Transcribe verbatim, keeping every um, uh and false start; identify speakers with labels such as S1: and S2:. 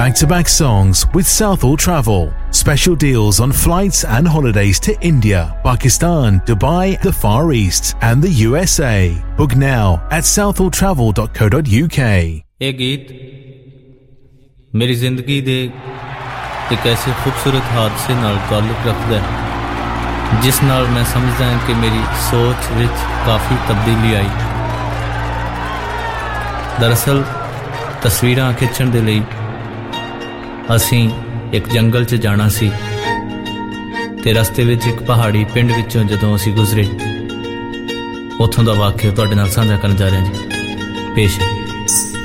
S1: Back-to-back songs with Southall Travel. Special deals on flights and holidays to India, Pakistan, Dubai, the Far East and the U S A. Book now at southall travel dot co dot U K.
S2: ਇਹ ਗੀਤ ਮੇਰੀ ਜ਼ਿੰਦਗੀ ਦੇ ਇੱਕ ਐਸੇ ਖੂਬਸੂਰਤ ਹਾਦਸੇ ਨਾਲ ਤਾਲੁਕ ਰੱਖਦਾ ਹੈ ਜਿਸ ਨਾਲ ਮੈਂ ਸਮਝਦਾ ਹਾਂ ਕਿ ਮੇਰੀ ਸੋਚ ਵਿੱਚ ਕਾਫੀ ਤਬਦੀਲੀ ਆਈ। ਦਰਅਸਲ ਤਸਵੀਰਾਂ ਖਿੱਚਣ ਦੇ ਲਈ ਅਸੀਂ ਇੱਕ ਜੰਗਲ 'ਚ ਜਾਣਾ ਸੀ ਤੇ ਰਸਤੇ ਵਿੱਚ ਇੱਕ ਪਹਾੜੀ ਪਿੰਡ ਵਿੱਚੋਂ ਜਦੋਂ ਅਸੀਂ ਗੁਜ਼ਰੇ ਉੱਥੋਂ ਦਾ ਵਾਕਿਆ ਤੁਹਾਡੇ ਨਾਲ ਸਾਂਝਾ ਕਰਨ ਜਾ ਰਹੇ ਹਾਂ ਜੀ। ਪੇਸ਼